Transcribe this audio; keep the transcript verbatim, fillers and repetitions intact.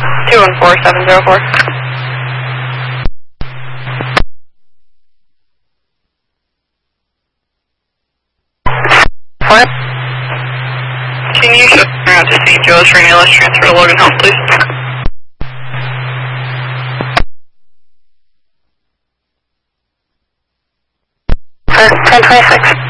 two one four seven zero four. What? Can you shift around to Saint Joe's for an A L S transfer to Logan Health, please? ten twenty-six.